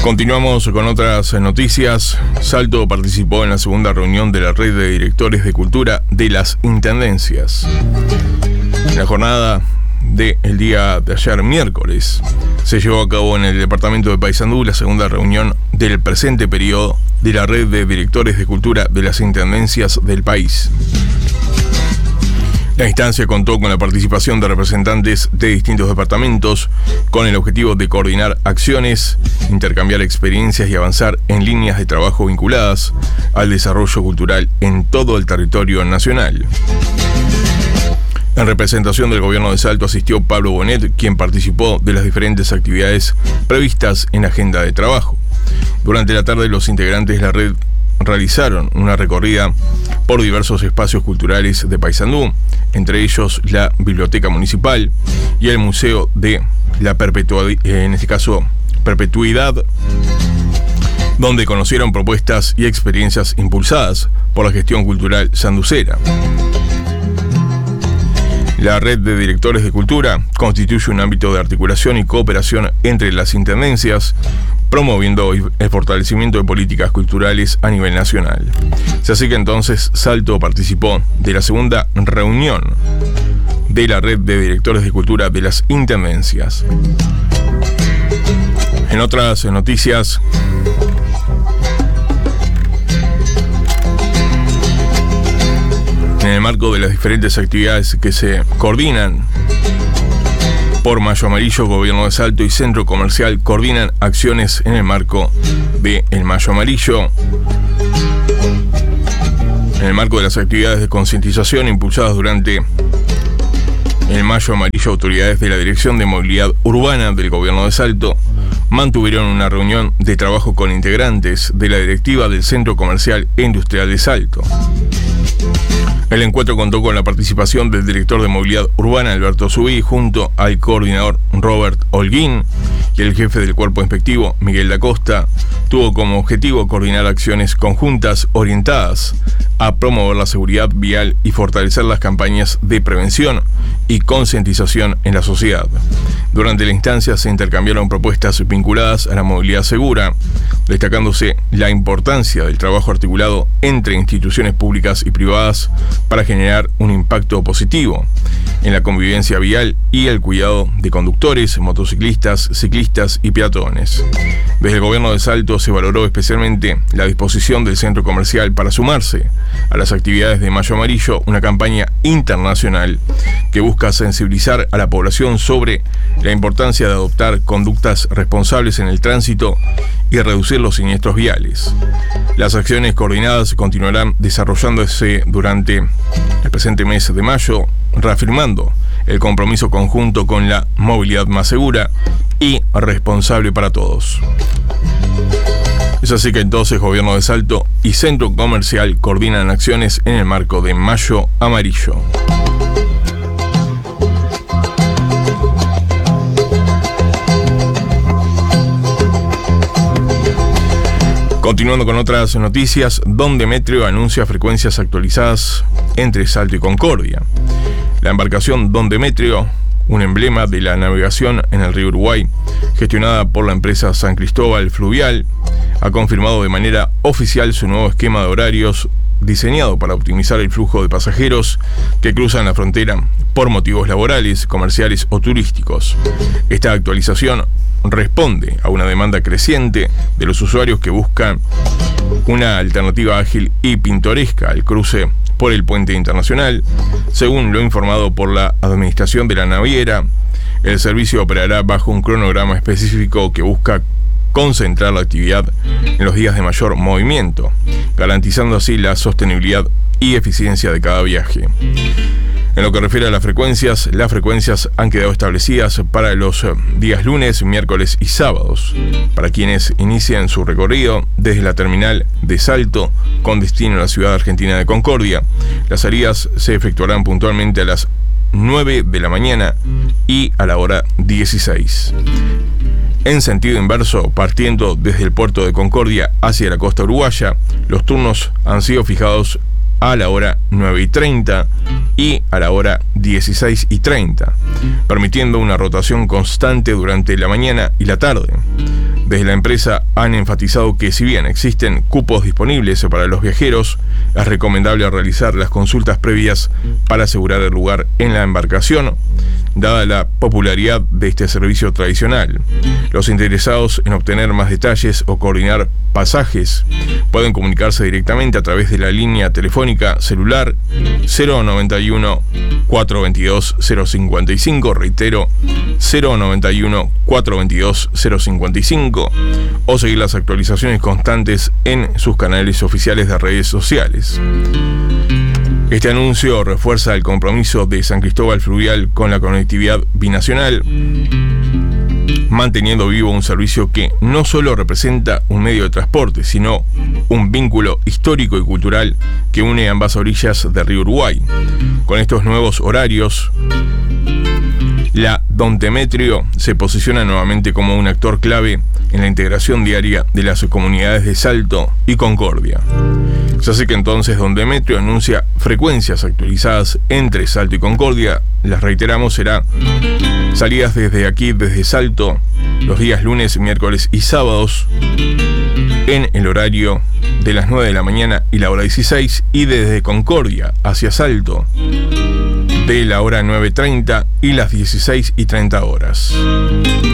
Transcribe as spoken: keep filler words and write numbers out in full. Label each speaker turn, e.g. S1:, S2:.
S1: Continuamos con otras noticias. Salto participó en la segunda reunión de la Red de Directores de Cultura de las Intendencias. En la jornada del día de ayer, miércoles, se llevó a cabo en el departamento de Paysandú la segunda reunión del presente periodo de la Red de Directores de Cultura de las Intendencias del país. La instancia contó con la participación de representantes de distintos departamentos con el objetivo de coordinar acciones, intercambiar experiencias y avanzar en líneas de trabajo vinculadas al desarrollo cultural en todo el territorio nacional. En representación del gobierno de Salto asistió Pablo Bonet, quien participó de las diferentes actividades previstas en la agenda de trabajo. Durante la tarde, los integrantes de la red realizaron una recorrida por diversos espacios culturales de Paysandú, entre ellos la Biblioteca Municipal y el Museo de la Perpetuidad, en este caso Perpetuidad, donde conocieron propuestas y experiencias impulsadas por la gestión cultural sanducera. La Red de Directores de Cultura constituye un ámbito de articulación y cooperación entre las intendencias, promoviendo el fortalecimiento de políticas culturales a nivel nacional. Se hace que entonces Salto participó de la segunda reunión de la Red de Directores de Cultura de las Intendencias. En otras noticias, en el marco de las diferentes actividades que se coordinan por Mayo Amarillo, Gobierno de Salto y Centro Comercial coordinan acciones en el marco de el Mayo Amarillo. En el marco de las actividades de concientización impulsadas durante el Mayo Amarillo, autoridades de la Dirección de Movilidad Urbana del Gobierno de Salto mantuvieron una reunión de trabajo con integrantes de la directiva del Centro Comercial e Industrial de Salto. El encuentro contó con la participación del director de Movilidad Urbana, Alberto Subí, junto al coordinador Robert Holguín y el jefe del cuerpo inspectivo, Miguel da Costa. Tuvo como objetivo coordinar acciones conjuntas orientadas a promover la seguridad vial y fortalecer las campañas de prevención y concientización en la sociedad. Durante la instancia se intercambiaron propuestas vinculadas a la movilidad segura, destacándose la importancia del trabajo articulado entre instituciones públicas y privadas para generar un impacto positivo en la convivencia vial y el cuidado de conductores, motociclistas, ciclistas y peatones. Desde el gobierno de Salto se valoró especialmente la disposición del centro comercial para sumarse a las actividades de Mayo Amarillo, una campaña internacional que busca sensibilizar a la población sobre la importancia de adoptar conductas responsables en el tránsito y reducir los siniestros viales. Las acciones coordinadas continuarán desarrollándose durante el presente mes de mayo, reafirmando el compromiso conjunto con la movilidad más segura y responsable para todos. Es así que entonces Gobierno de Salto y Centro Comercial coordinan acciones en el marco de Mayo Amarillo. Continuando con otras noticias, Don Demetrio anuncia frecuencias actualizadas entre Salto y Concordia. La embarcación Don Demetrio, un emblema de la navegación en el río Uruguay, gestionada por la empresa San Cristóbal Fluvial, ha confirmado de manera oficial su nuevo esquema de horarios diseñado para optimizar el flujo de pasajeros que cruzan la frontera por motivos laborales, comerciales o turísticos. Esta actualización responde a una demanda creciente de los usuarios que buscan una alternativa ágil y pintoresca al cruce por el puente internacional. Según lo informado por la administración de la naviera, el servicio operará bajo un cronograma específico que busca concentrar la actividad en los días de mayor movimiento, garantizando así la sostenibilidad y eficiencia de cada viaje. En lo que refiere a las frecuencias, las frecuencias han quedado establecidas para los días lunes, miércoles y sábados, para quienes inician su recorrido desde la terminal de Salto con destino a la ciudad argentina de Concordia. Las salidas se efectuarán puntualmente a las nueve de la mañana y a la hora dieciséis. En sentido inverso, partiendo desde el puerto de Concordia hacia la costa uruguaya, los turnos han sido fijados a la hora nueve y treinta y a la hora dieciséis y treinta, permitiendo una rotación constante durante la mañana y la tarde. Desde la empresa han enfatizado que si bien existen cupos disponibles para los viajeros, es recomendable realizar las consultas previas para asegurar el lugar en la embarcación, dada la popularidad de este servicio tradicional. Los interesados en obtener más detalles o coordinar pasajes pueden comunicarse directamente a través de la línea telefónica celular cero noventa y uno, cuatrocientos veintidós, cero cincuenta y cinco, reitero, cero noventa y uno, cuatrocientos veintidós, cero cincuenta y cinco, o seguir las actualizaciones constantes en sus canales oficiales de redes sociales. Este anuncio refuerza el compromiso de San Cristóbal Fluvial con la conectividad binacional, manteniendo vivo un servicio que no solo representa un medio de transporte, sino un vínculo histórico y cultural que une ambas orillas del río Uruguay. Con estos nuevos horarios, la Don Demetrio se posiciona nuevamente como un actor clave en la integración diaria de las comunidades de Salto y Concordia. Se hace que entonces Don Demetrio anuncia frecuencias actualizadas entre Salto y Concordia. Las reiteramos, será salidas desde aquí, desde Salto, los días lunes, miércoles y sábados, en el horario de las nueve de la mañana y la hora dieciséis, y desde Concordia hacia Salto, de la hora nueve treinta y las dieciséis y treinta horas.